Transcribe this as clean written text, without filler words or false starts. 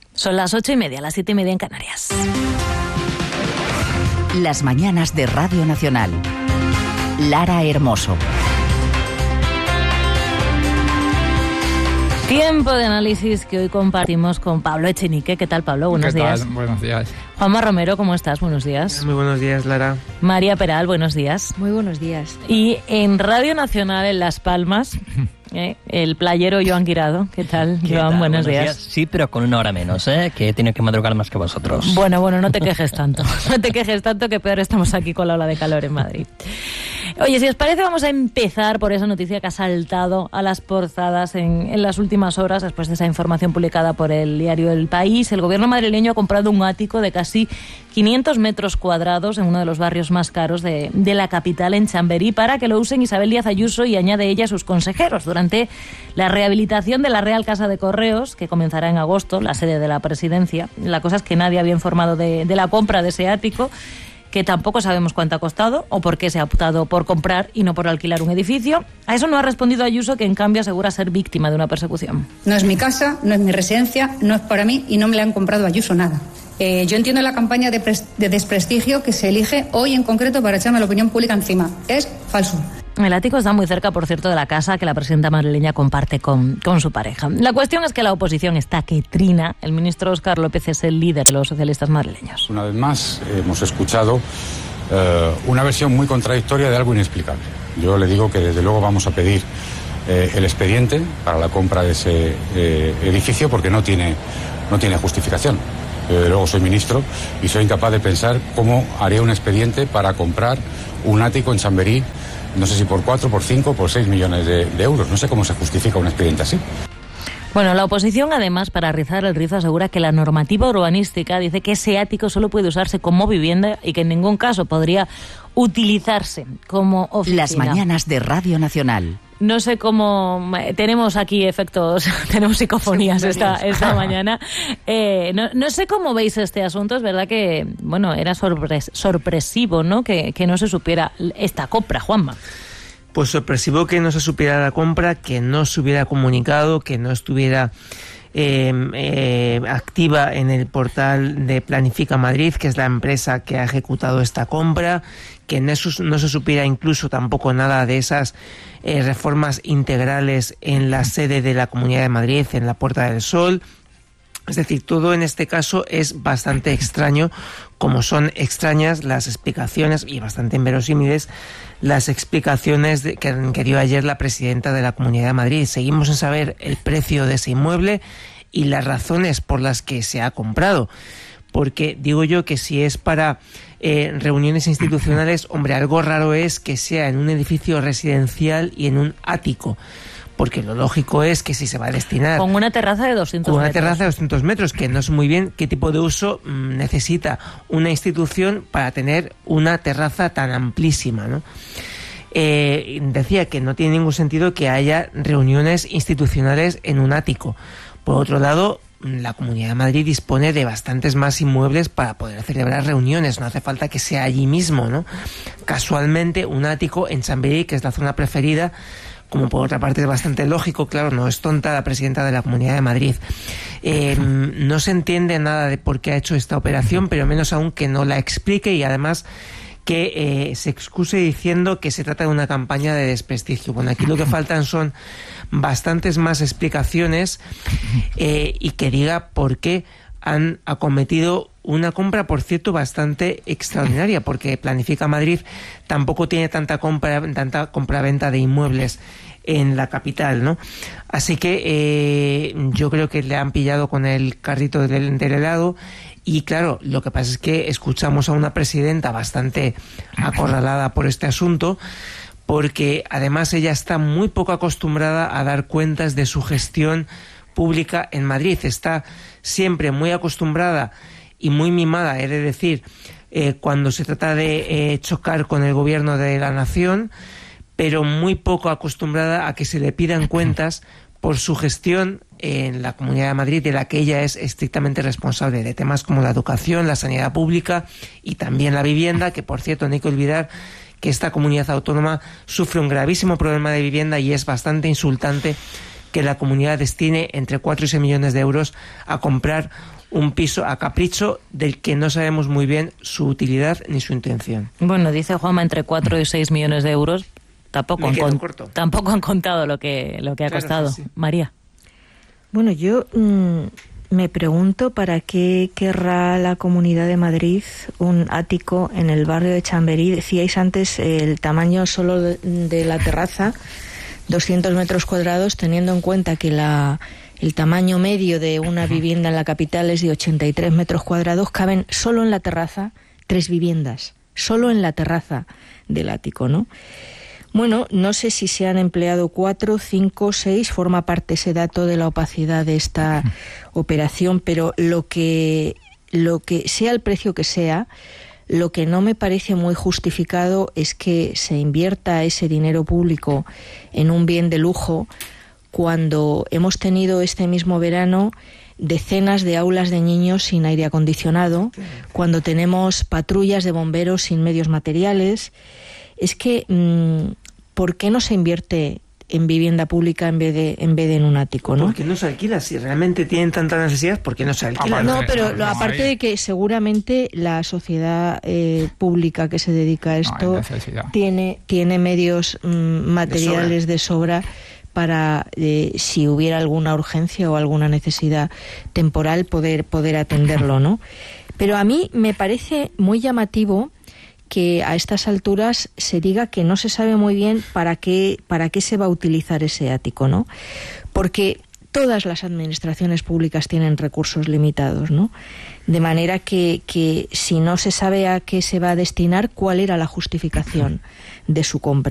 Son las 8:30, las 7:30 en Canarias. Las mañanas de Radio Nacional. Lara Hermoso. Tiempo de análisis que hoy compartimos con Pablo Echenique. ¿Qué tal, Pablo? Buenos días. Buenos días. Juanma Romero, ¿cómo estás? Buenos días. Muy buenos días, Lara. María Peral, buenos días. Muy buenos días. Y en Radio Nacional en Las Palmas, el playero Joan Guirado. ¿Qué tal, Joan? Buenos días. Sí, pero con una hora menos, que tiene que madrugar más que vosotros. Bueno, no te quejes tanto. No te quejes tanto, que peor estamos aquí con la ola de calor en Madrid. Oye, si os parece, vamos a empezar por esa noticia que ha saltado a las portadas en las últimas horas, después de esa información publicada por el diario El País. El gobierno madrileño ha comprado un ático de casi 500 metros cuadrados en uno de los barrios más caros de la capital, en Chamberí, para que lo usen Isabel Díaz Ayuso y añade ella sus consejeros durante la rehabilitación de la Real Casa de Correos, que comenzará en agosto, la sede de la presidencia. La cosa es que nadie había informado de la compra de ese ático, que tampoco sabemos cuánto ha costado o por qué se ha optado por comprar y no por alquilar un edificio. A eso no ha respondido Ayuso, que en cambio asegura ser víctima de una persecución. No es mi casa, no es mi residencia, no es para mí y no me le han comprado a Ayuso nada. Yo entiendo la campaña de desprestigio que se elige hoy en concreto para echarme la opinión pública encima. Es falso. El ático está muy cerca, por cierto, de la casa que la presidenta madrileña comparte con su pareja. La cuestión es que la oposición está que trina. El ministro Óscar López es el líder de los socialistas madrileños. Una vez más hemos escuchado una versión muy contradictoria de algo inexplicable. Yo le digo que desde luego vamos a pedir el expediente para la compra de ese edificio, porque no tiene justificación. Luego soy ministro y soy incapaz de pensar cómo haré un expediente para comprar un ático en Chamberí, no sé si por 4, por 5, por 6 millones de euros. No sé cómo se justifica un expediente así. Bueno, la oposición, además, para rizar el rizo, asegura que la normativa urbanística dice que ese ático solo puede usarse como vivienda y que en ningún caso podría utilizarse como oficina. Las mañanas de Radio Nacional. No sé cómo... Tenemos aquí efectos, tenemos psicofonías esta mañana. No sé cómo veis este asunto. Es verdad que, era sorpresivo, ¿no? Que no se supiera esta compra, Juanma. Pues sorpresivo que no se supiera la compra, que no se hubiera comunicado, que no estuviera activa en el portal de Planifica Madrid, que es la empresa que ha ejecutado esta compra, que no se supiera incluso tampoco nada de esas reformas integrales en la sede de la Comunidad de Madrid, en la Puerta del Sol. Es decir, todo en este caso es bastante extraño, como son extrañas las explicaciones y bastante inverosímiles las explicaciones que dio ayer la presidenta de la Comunidad de Madrid. Seguimos sin saber el precio de ese inmueble y las razones por las que se ha comprado. Porque digo yo que si es para reuniones institucionales, hombre, algo raro es que sea en un edificio residencial y en un ático. Porque lo lógico es que si se va a destinar... Con una terraza de 200 metros. Con una terraza de 200 metros, que no sé muy bien qué tipo de uso necesita una institución para tener una terraza tan amplísima, ¿no? Decía que no tiene ningún sentido que haya reuniones institucionales en un ático. Por otro lado, la Comunidad de Madrid dispone de bastantes más inmuebles para poder celebrar reuniones. No hace falta que sea allí mismo, ¿no? Casualmente, un ático en Chamberí, que es la zona preferida, como por otra parte es bastante lógico, claro, no es tonta la presidenta de la Comunidad de Madrid. No se entiende nada de por qué ha hecho esta operación, pero menos aún que no la explique y además que se excuse diciendo que se trata de una campaña de desprestigio. Bueno, aquí lo que faltan son bastantes más explicaciones y que diga por qué han acometido una compra, por cierto, bastante extraordinaria, porque Planifica Madrid tampoco tiene tanta compra-venta de inmuebles en la capital, ¿no? Así que yo creo que le han pillado con el carrito del helado. Y claro, lo que pasa es que escuchamos a una presidenta bastante acorralada por este asunto, porque además ella está muy poco acostumbrada a dar cuentas de su gestión pública en Madrid. Está siempre muy acostumbrada y muy mimada, he de decir, cuando se trata de chocar con el gobierno de la nación, pero muy poco acostumbrada a que se le pidan cuentas por su gestión en la Comunidad de Madrid, de la que ella es estrictamente responsable, de temas como la educación, la sanidad pública y también la vivienda, que por cierto no hay que olvidar que esta comunidad autónoma sufre un gravísimo problema de vivienda y es bastante insultante que la comunidad destine entre 4 y 6 millones de euros a comprar un piso a capricho del que no sabemos muy bien su utilidad ni su intención. Bueno, dice Juanma entre 4 y 6 millones de euros. Tampoco han contado lo que ha costado. Sí. María. Bueno, yo me pregunto para qué querrá la Comunidad de Madrid un ático en el barrio de Chamberí. Decíais antes el tamaño solo de la terraza, 200 metros cuadrados, teniendo en cuenta que el tamaño medio de una vivienda en la capital es de 83 metros cuadrados, caben solo en la terraza 3 viviendas, solo en la terraza del ático, ¿no? Bueno, no sé si se han empleado 4, 5, 6, forma parte ese dato de la opacidad de esta operación, pero lo que sea el precio que sea, lo que no me parece muy justificado es que se invierta ese dinero público en un bien de lujo cuando hemos tenido este mismo verano decenas de aulas de niños sin aire acondicionado, cuando tenemos patrullas de bomberos sin medios materiales. Es que, ¿por qué no se invierte en vivienda pública en vez de en un ático, ¿no? Porque no se alquila. Si realmente tienen tanta necesidad, ¿por qué no se alquila? No, pero aparte de que seguramente la sociedad pública que se dedica a esto tiene medios materiales de sobra para, si hubiera alguna urgencia o alguna necesidad temporal, poder atenderlo, ¿no? Pero a mí me parece muy llamativo que a estas alturas se diga que no se sabe muy bien para qué se va a utilizar ese ático, ¿no? Porque todas las administraciones públicas tienen recursos limitados, ¿no? De manera que si no se sabe a qué se va a destinar, ¿cuál era la justificación de su compra?